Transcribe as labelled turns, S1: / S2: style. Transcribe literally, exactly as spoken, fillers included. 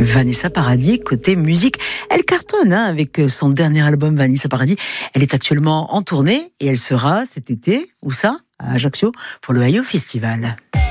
S1: Vanessa Paradis, côté musique. Elle cartonne hein, avec son dernier album Vanessa Paradis. Elle est actuellement en tournée et elle sera cet été, où ça ? À Ajaccio, pour le Hayo Festival.